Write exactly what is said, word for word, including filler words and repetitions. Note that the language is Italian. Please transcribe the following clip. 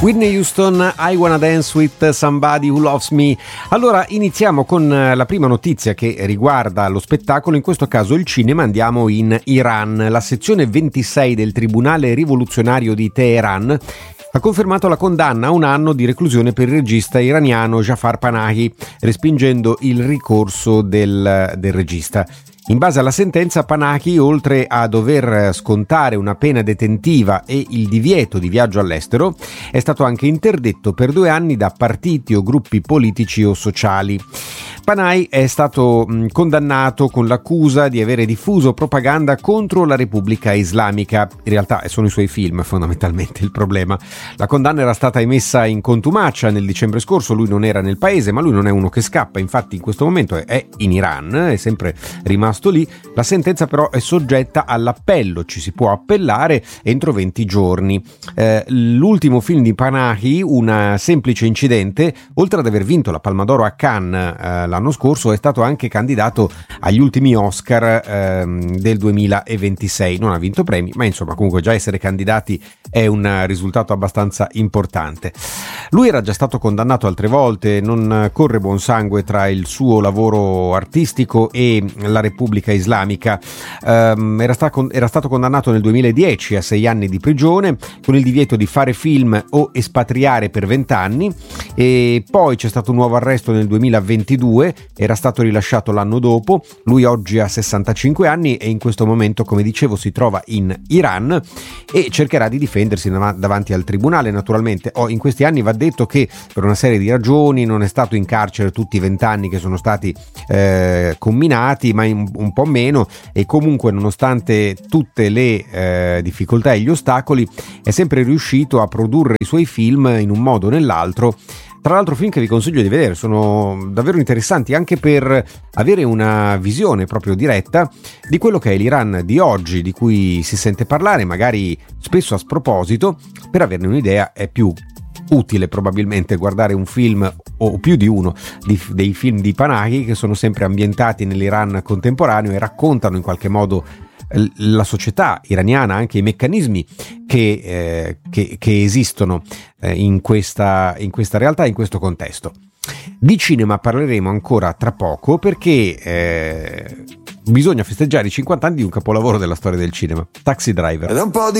Whitney Houston, I Wanna Dance With Somebody Who Loves Me. Allora iniziamo con la prima notizia che riguarda lo spettacolo, in questo caso il cinema. Andiamo in Iran. La sezione ventisei del Tribunale Rivoluzionario di Teheran ha confermato la condanna a un anno di reclusione per il regista iraniano Jafar Panahi, respingendo il ricorso del, del regista. In base alla sentenza, Panahi, oltre a dover scontare una pena detentiva e il divieto di viaggio all'estero, è stato anche interdetto per due anni da partiti o gruppi politici o sociali. Panahi è stato mh, condannato con l'accusa di avere diffuso propaganda contro la Repubblica Islamica. In realtà sono i suoi film fondamentalmente il problema. La condanna era stata emessa in contumacia nel dicembre scorso, lui non era nel paese, ma lui non è uno che scappa, infatti in questo momento è, è in Iran, è sempre rimasto lì. La sentenza però è soggetta all'appello, ci si può appellare entro venti giorni. Eh, l'ultimo film di Panahi, Un semplice incidente, oltre ad aver vinto la Palma d'Oro a Cannes eh, l'anno scorso, è stato anche candidato agli ultimi Oscar ehm, del duemilaventisei. Non ha vinto premi, ma insomma comunque già essere candidati è un risultato abbastanza importante. Lui era già stato condannato altre volte, non corre buon sangue tra il suo lavoro artistico e la Repubblica Islamica. Um, era, sta, era stato condannato nel duemiladieci a sei anni di prigione con il divieto di fare film o espatriare per vent'anni, e poi c'è stato un nuovo arresto nel duemilaventidue, era stato rilasciato l'anno dopo. Lui oggi ha sessantacinque anni e in questo momento, come dicevo, si trova in Iran e cercherà di difendersi davanti al tribunale. Naturalmente oh, in questi anni va detto che per una serie di ragioni non è stato in carcere tutti i vent'anni che sono stati eh, comminati, ma in, un po' meno, e comunque nonostante tutte le eh, difficoltà e gli ostacoli è sempre riuscito a produrre i suoi film in un modo o nell'altro. Tra l'altro film che vi consiglio di vedere, sono davvero interessanti anche per avere una visione proprio diretta di quello che è l'Iran di oggi, di cui si sente parlare magari spesso a sproposito. Per averne un'idea è più utile probabilmente guardare un film o più di uno di, dei film di Panahi, che sono sempre ambientati nell'Iran contemporaneo e raccontano in qualche modo la società iraniana, anche i meccanismi che, eh, che, che esistono eh, in, questa, in questa realtà, in questo contesto. Di cinema parleremo ancora tra poco, perché eh, bisogna festeggiare i cinquanta anni di un capolavoro della storia del cinema, Taxi Driver. Ed un po' di